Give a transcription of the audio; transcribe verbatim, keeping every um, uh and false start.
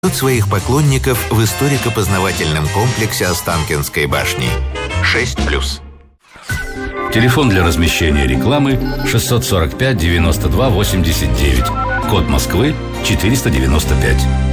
своих поклонников в историко-познавательном комплексе Останкинской башни. шесть плюс. Телефон для размещения рекламы шестьсот сорок пять девяносто два восемьдесят девять. Код Москвы четыреста девяносто пять.